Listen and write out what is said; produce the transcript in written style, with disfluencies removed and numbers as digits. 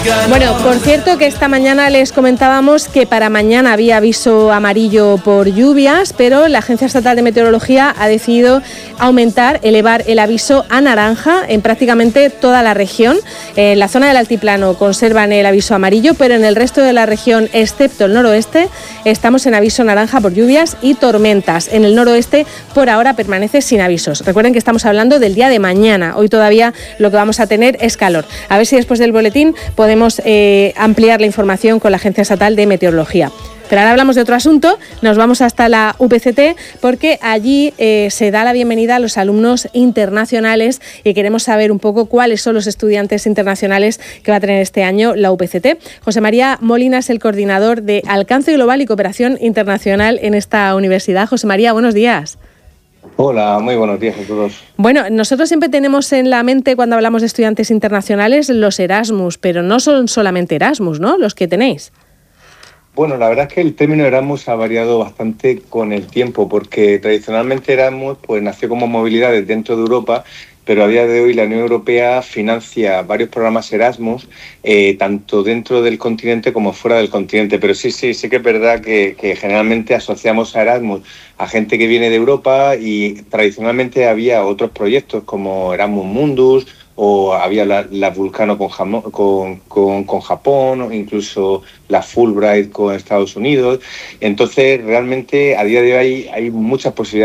Bueno, por cierto que esta mañana les comentábamos que para mañana había aviso amarillo por lluvias, pero la Agencia Estatal de Meteorología ha decidido elevar el aviso a naranja en prácticamente toda la región. En la zona del altiplano conservan el aviso amarillo, pero en el resto de la región, excepto el noroeste, estamos en aviso naranja por lluvias y tormentas. En el noroeste, por ahora, permanece sin avisos. Recuerden que estamos hablando del día de mañana. Hoy todavía lo que vamos a tener es calor. A ver si después del boletín podemos ampliar la información con la Agencia Estatal de Meteorología. Pero ahora hablamos de otro asunto, nos vamos hasta la UPCT porque allí se da la bienvenida a los alumnos internacionales y queremos saber un poco cuáles son los estudiantes internacionales que va a tener este año la UPCT. José María Molina es el coordinador de Alcance Global y Cooperación Internacional en esta universidad. José María, buenos días. Hola, muy buenos días a todos. Bueno, nosotros siempre tenemos en la mente cuando hablamos de estudiantes internacionales los Erasmus, pero no son solamente Erasmus, ¿no?, los que tenéis. Bueno, la verdad es que el término Erasmus ha variado bastante con el tiempo, porque tradicionalmente Erasmus pues nació como movilidades dentro de Europa, pero a día de hoy la Unión Europea financia varios programas Erasmus, tanto dentro del continente como fuera del continente. Pero sí que es verdad que generalmente asociamos a Erasmus a gente que viene de Europa y tradicionalmente había otros proyectos como Erasmus Mundus, o había la Vulcano con Japón, o incluso la Fulbright con Estados Unidos. Entonces, realmente, a día de hoy hay muchas posibilidades